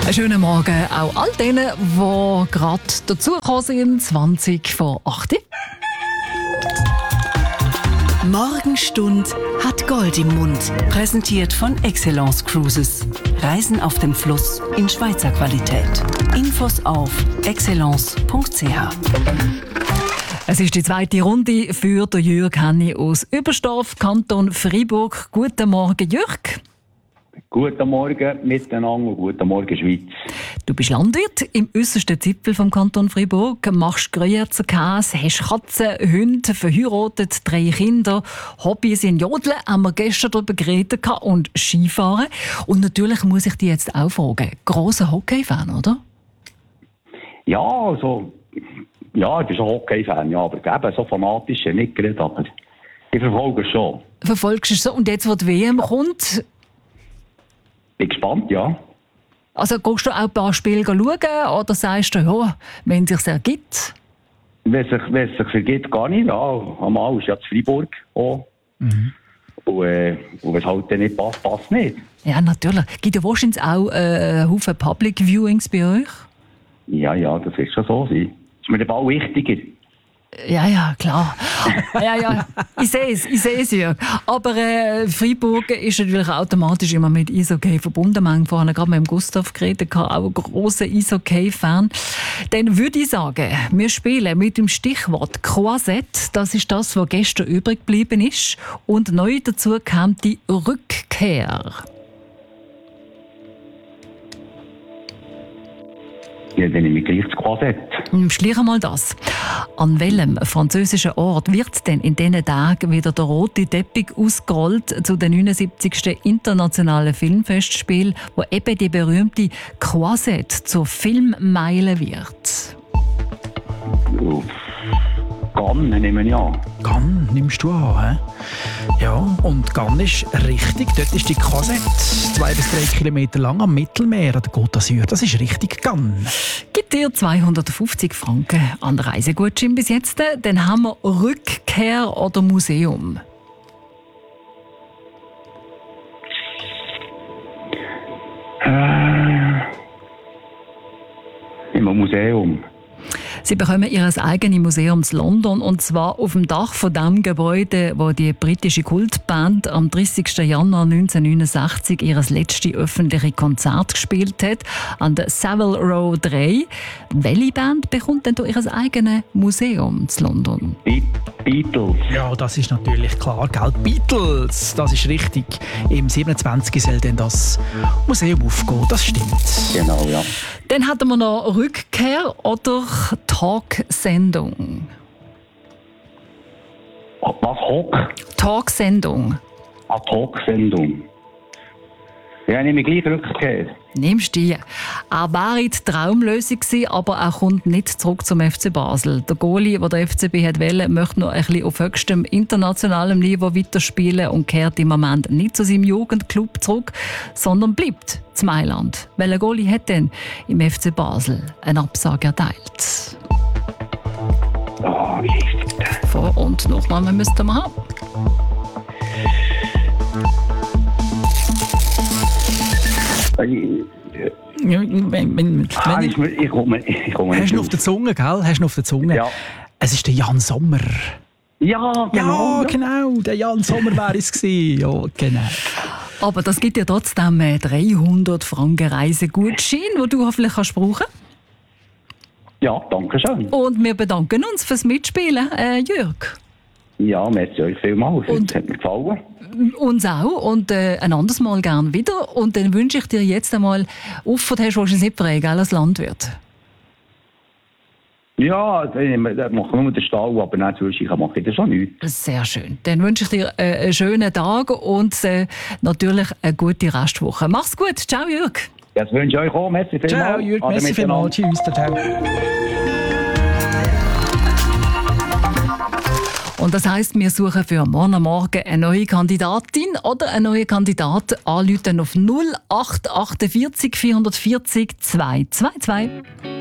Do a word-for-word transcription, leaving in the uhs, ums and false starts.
Einen schönen Morgen auch all denen, die gerade dazugekommen sind, zwanzig vor acht. Morgenstund hat Gold im Mund. Präsentiert von Excellence Cruises. Reisen auf dem Fluss in Schweizer Qualität. Infos auf excellence punkt c h. Es ist die zweite Runde für den Jürg Henni aus Überstorf, Kanton Freiburg. Guten Morgen, Jürg. Guten Morgen miteinander und guten Morgen, Schweiz. Du bist Landwirt im äussersten Zipfel vom Kanton Freiburg, machst Gruyerzer Käse, hast Katzen, Hunde, verheiratet, drei Kinder, Hobbys sind Jodeln, haben wir gestern darüber geredet, und Skifahren. Und natürlich muss ich dich jetzt auch fragen, grosser Hockey-Fan, oder? Ja, also, ja, ich bin schon Hockey-Fan, ja, aber eben so fanatisch nicht gerade, aber ich verfolge es schon. Verfolgst du es so? Und jetzt, wo die W M kommt, bin gespannt, ja. Also gehst du auch ein paar Spiele schauen oder sagst du, ja, wenn es sich ergibt? Wenn es sich, wenn es sich ergibt, gar nicht. Ja, einmal ist ja zu Freiburg auch. Mhm. Und, äh, und wenn es halt dann nicht passt, passt nicht. Ja, natürlich. Gibt ja wahrscheinlich auch äh, einen Haufen Public Viewings bei euch? Ja, ja, das wird schon so sein. Ist mir der Ball wichtiger. Ja, ja, klar. Ja, ja, ich sehe es, ich sehe es, Jörg. Aber äh, Freiburg ist natürlich automatisch immer mit Eishockey verbunden. Wir haben vorhin gerade mit dem Gustav geredet, auch ein grosser Eishockey-Fan. Dann würde ich sagen, wir spielen mit dem Stichwort Croisette. Das ist das, was gestern übrig geblieben ist. Und neu dazu kam die Rückkehr. Ja, dann nehme ich gleich das Croisette. Schlier mal das. An welchem französischen Ort wird denn in diesen Tagen wieder der rote Teppich ausgerollt zu den neunundsiebzigsten internationalen Filmfestspielen, wo eben die berühmte Croisette zur Filmmeile wird? Uff. Cannes nehme ich an. Cannes nimmst du an, hä? Ja, und Cannes ist richtig. Dort ist die Croisette zwei bis drei Kilometer lang am Mittelmeer an der Côte d'Azur. Das ist richtig Cannes. Gibt dir zweihundertfünfzig Franken an Reisegutschein bis jetzt? Dann haben wir Rückkehr oder Museum. Äh, Im Museum. Sie bekommen ihr eigenes Museum in London, und zwar auf dem Dach von dem Gebäude, wo die britische Kultband am dreißigsten Januar neunzehnhundertneunundsechzig ihr letztes öffentliches Konzert gespielt hat, an der Savile Row drei. Welche Band bekommt denn ihr eigenes Museum in London? Be- Beatles. Ja, das ist natürlich klar, gell? Beatles, das ist richtig. Im siebenundzwanzig soll dann das Museum aufgehen, das stimmt. Genau, ja. Dann hatten wir noch Rückkehr oder Talksendung. Was, Hock? Talksendung. Eine Talksendung. Ja, nehme ich gleich Rückkehr. Nimmst du die. Er wäre die Traumlösung gewesen, aber er kommt nicht zurück zum F C Basel. Der Goalie, den der F C B hat wollen, möchte noch ein bisschen auf höchstem internationalem Niveau weiterspielen und kehrt im Moment nicht zu seinem Jugendclub zurück, sondern bleibt zu Mailand. Welcher Goalie hat denn im F C Basel eine Absage erteilt? Oh, wie ist das? Vor- und Nachnamen müssten wir haben. Ja, wenn, wenn, Ah, wenn, ist mir, ich komme, ich komme hast nicht du ihn auf der Zunge, gell? Hast du ihn auf der Zunge? Ja. Es ist der Jan Sommer. Ja, genau. Ja, genau. Der Jan Sommer wäre es gewesen. Ja, genau. Aber das gibt ja trotzdem dreihundert Franken Reisegutschein, den du vielleicht kannst brauchen. Ja, danke schön. Und wir bedanken uns fürs Mitspielen, äh, Jürg. Ja, merci euch vielmals. Und- Es hat mir gefallen. Uns auch und äh, ein anderes Mal gern wieder. Und dann wünsche ich dir jetzt einmal, offen hast du wahrscheinlich nicht prägen, als Landwirt. Ja, dann machen wir nur den Stall, aber nicht zwischendurch mache ich das schon nichts. Sehr schön. Dann wünsche ich dir äh, einen schönen Tag und äh, natürlich eine gute Restwoche. Mach's gut. Ciao, Jürg. Das wünsche ich euch auch. Merci vielmals. Ciao, Jürg. Ade Merci vielmals. miteinander. Tschüss. Ciao. Und das heisst, wir suchen für morgen Morgen eine neue Kandidatin oder einen neuen Kandidat. Anrufen auf null acht acht vier vier vierzig zwei zwei zwei.